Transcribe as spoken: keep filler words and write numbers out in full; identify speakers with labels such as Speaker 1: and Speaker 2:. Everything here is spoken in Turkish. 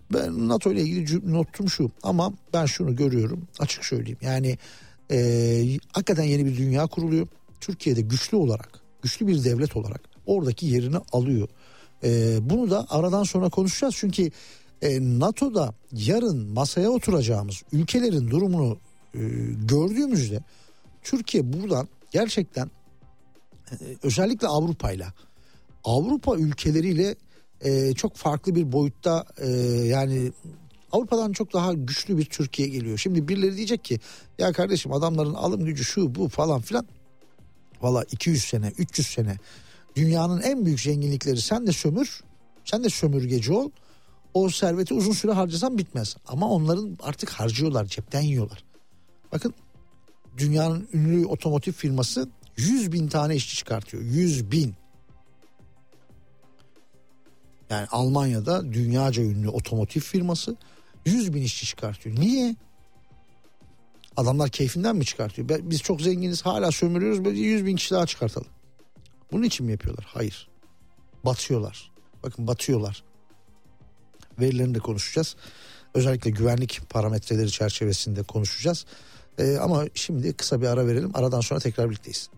Speaker 1: Ben NATO ile ilgili notum şu, ama ben şunu görüyorum, açık söyleyeyim. Yani e, hakikaten yeni bir dünya kuruluyor. Türkiye'de güçlü olarak, güçlü bir devlet olarak oradaki yerini alıyor. E, bunu da aradan sonra konuşacağız. Çünkü e, NATO'da yarın masaya oturacağımız ülkelerin durumunu e, gördüğümüzde Türkiye buradan gerçekten e, özellikle Avrupa'yla, Avrupa ülkeleriyle e, çok farklı bir boyutta, e, yani Avrupa'dan çok daha güçlü bir Türkiye geliyor. Şimdi birileri diyecek ki ya kardeşim adamların alım gücü şu bu falan filan. Valla iki yüz sene, üç yüz sene dünyanın en büyük zenginlikleri, sen de sömür, sen de sömürgeci ol. O serveti uzun süre harcasan bitmez. Ama onların artık harcıyorlar, cepten yiyorlar. Bakın, dünyanın ünlü otomotiv firması yüz bin tane işçi çıkartıyor. yüz bin. Yani Almanya'da dünyaca ünlü otomotiv firması yüz bin işçi çıkartıyor. Niye? Adamlar keyfinden mi çıkartıyor? Biz çok zenginiz, hala sömürüyoruz, böyle yüz bin kişi daha çıkartalım. Bunun için mi yapıyorlar? Hayır. Batıyorlar. Bakın, batıyorlar. Verilerini de konuşacağız. Özellikle güvenlik parametreleri çerçevesinde konuşacağız. Ee, ama şimdi kısa bir ara verelim. Aradan sonra tekrar birlikteyiz.